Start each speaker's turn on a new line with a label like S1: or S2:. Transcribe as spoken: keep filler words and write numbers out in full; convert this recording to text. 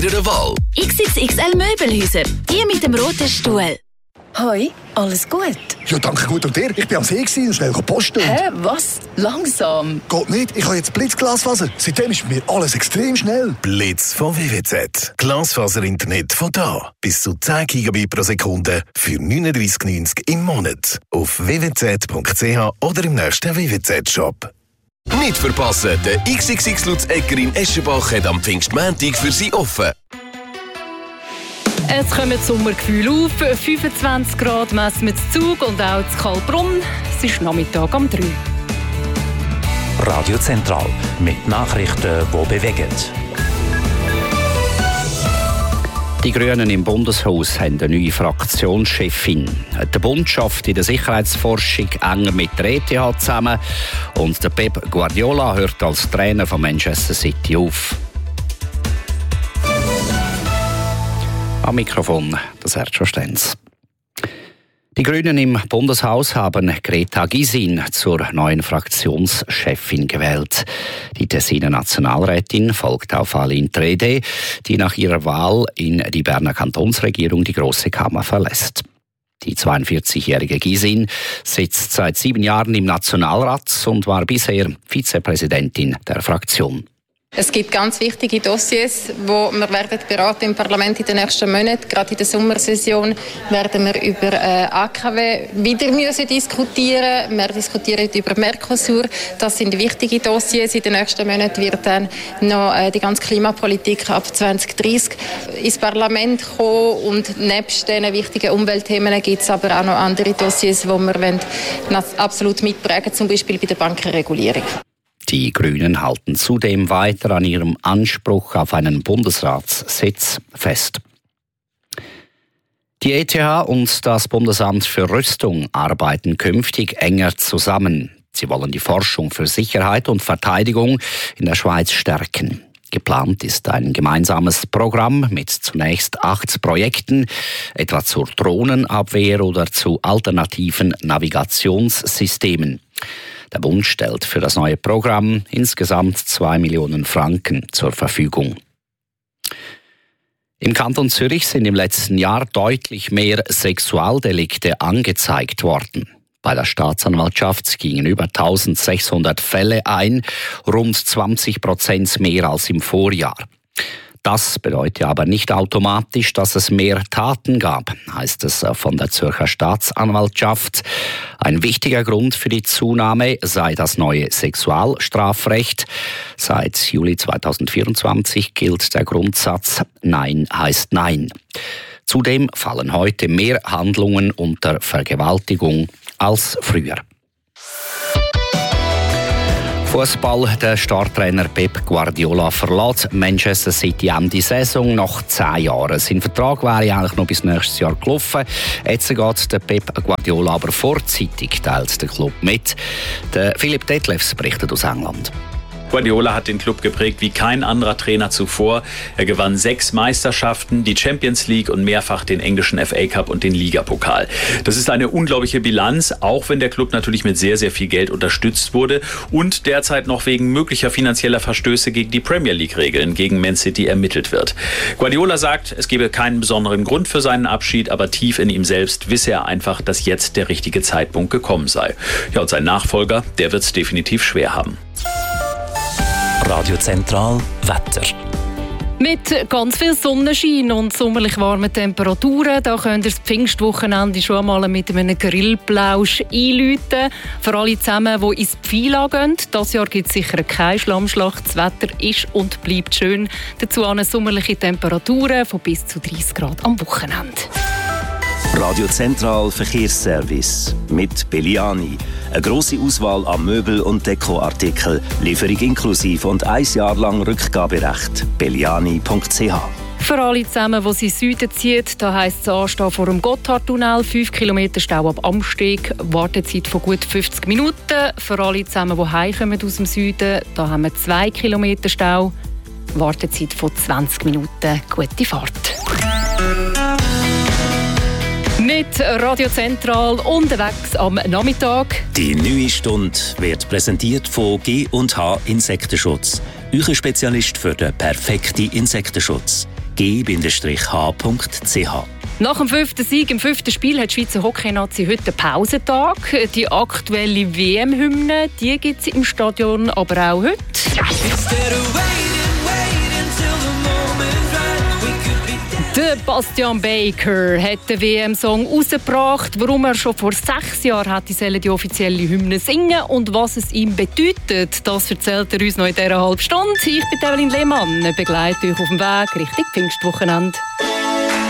S1: der Wahl.
S2: X X X L Möbelhäuser, die mit dem roten Stuhl.
S3: Hoi, alles gut?
S4: Ja, danke, gut. Und dir? Ich bin am See und schnell posten.
S3: Hä, was? Langsam?
S4: Geht nicht, ich habe jetzt Blitzglasfaser. Seitdem ist bei mir alles extrem schnell.
S1: Blitz von W W Z. Glasfaser-Internet von da. Bis zu zehn Gigabit pro Sekunde für neununddreissig neunzig im Monat. Auf w w z punkt c h oder im nächsten W W Z-Shop. Nicht verpassen, der X X X Lutz-Egger in Eschenbach hat am Pfingstmontag für Sie offen.
S5: Es kommen die Sommergefühle auf. fünfundzwanzig Grad messen wir zu Zug und auch zu Kalbrunn. Es ist Nachmittag um drei.
S6: Radio Zentral mit Nachrichten, die bewegen.
S7: Die Grünen im Bundeshaus haben eine neue Fraktionschefin. Der Bund schafft in der Sicherheitsforschung enger mit der E T H zusammen und der Pep Guardiola hört als Trainer von Manchester City auf. Am Mikrofon das Sergio Stenz. Die Grünen im Bundeshaus haben Greta Gysin zur neuen Fraktionschefin gewählt. Die Tessiner Nationalrätin folgt auf Aline Trede, die nach ihrer Wahl in die Berner Kantonsregierung die Grosse Kammer verlässt. Die zweiundvierzigjährige Gysin sitzt seit sieben Jahren im Nationalrat und war bisher Vizepräsidentin der Fraktion.
S8: Es gibt ganz wichtige Dossiers, die wir werden beraten im Parlament in den nächsten Monaten. Gerade in der Sommersession werden wir über äh, A K W wieder müssen diskutieren. Wir diskutieren über Mercosur. Das sind wichtige Dossiers. In den nächsten Monaten wird dann noch äh, die ganze Klimapolitik ab zwanzig dreissig ins Parlament kommen. Und nebst diesen wichtigen Umweltthemen gibt es aber auch noch andere Dossiers, die wir wollen, absolut mitprägen, zum Beispiel bei der Bankenregulierung.
S7: Die Grünen halten zudem weiter an ihrem Anspruch auf einen Bundesratssitz fest. Die E T H und das Bundesamt für Rüstung arbeiten künftig enger zusammen. Sie wollen die Forschung für Sicherheit und Verteidigung in der Schweiz stärken. Geplant ist ein gemeinsames Programm mit zunächst acht Projekten, etwa zur Drohnenabwehr oder zu alternativen Navigationssystemen. Der Bund stellt für das neue Programm insgesamt zwei Millionen Franken zur Verfügung. Im Kanton Zürich sind im letzten Jahr deutlich mehr Sexualdelikte angezeigt worden. Bei der Staatsanwaltschaft gingen über eintausendsechshundert Fälle ein, rund zwanzig Prozent mehr als im Vorjahr. Das bedeutet aber nicht automatisch, dass es mehr Taten gab, heißt es von der Zürcher Staatsanwaltschaft. Ein wichtiger Grund für die Zunahme sei das neue Sexualstrafrecht. Seit Juli zweitausendvierundzwanzig gilt der Grundsatz Nein heißt Nein. Zudem fallen heute mehr Handlungen unter Vergewaltigung als früher. Fußball: Der Startrainer Pep Guardiola verlässt Manchester City Ende Saison nach zehn Jahren. Sein Vertrag wäre eigentlich noch bis nächstes Jahr gelaufen. Jetzt geht der Pep Guardiola aber vorzeitig, teilt der Club mit. Der Philipp Detlefs berichtet aus England.
S9: Guardiola hat den Club geprägt wie kein anderer Trainer zuvor. Er gewann sechs Meisterschaften, die Champions League und mehrfach den englischen F A Cup und den Ligapokal. Das ist eine unglaubliche Bilanz, auch wenn der Club natürlich mit sehr, sehr viel Geld unterstützt wurde und derzeit noch wegen möglicher finanzieller Verstöße gegen die Premier League-Regeln gegen Man City ermittelt wird. Guardiola sagt, es gebe keinen besonderen Grund für seinen Abschied, aber tief in ihm selbst wisse er einfach, dass jetzt der richtige Zeitpunkt gekommen sei. Ja, und sein Nachfolger, der wird es definitiv schwer haben.
S6: Radio Zentral Wetter.
S5: Mit ganz viel Sonnenschein und sommerlich warmen Temperaturen, da könnt ihr das Pfingstwochenende schon einmal mit einem Grillplausch einläuten. Für alle zusammen, die ins Pfila gehen. Dieses Jahr gibt es sicher keine Schlammschlacht. Das Wetter ist und bleibt schön. Dazu eine sommerliche Temperaturen von bis zu dreißig Grad am Wochenende.
S6: Radio Zentral Verkehrsservice mit Belliani. Eine grosse Auswahl an Möbel- und Dekoartikeln, Lieferung inklusive und ein Jahr lang Rückgaberecht. belliani punkt c h.
S5: Für alle zusammen, die sie Süden ziehen, da heisst es anstehen vor dem Gotthardtunnel, fünf Kilometer Stau ab Amsteg, Wartezeit von gut fünfzig Minuten. Für alle zusammen, die heimkommen aus dem Süden, da haben wir zwei Kilometer Stau, Wartezeit von zwanzig Minuten. Gute Fahrt. Mit Radio Zentral unterwegs am Nachmittag.
S6: Die neue Stunde wird präsentiert von G und H Insektenschutz. Euer Spezialist für den perfekten Insektenschutz. g h punkt c h.
S5: Nach dem fünften Sieg im fünften Spiel hat die Schweizer Hockey-Nazi heute einen Pausentag. Die aktuelle W M-Hymne gibt es im Stadion aber auch heute. Der Bastian Baker hat den W M-Song rausgebracht. Warum er schon vor sechs Jahren hätte die offizielle Hymne singen und was es ihm bedeutet, das erzählt er uns noch in dieser halben Stunde. Ich bin Evelyn Lehmann, begleite euch auf dem Weg Richtung Pfingstwochenende.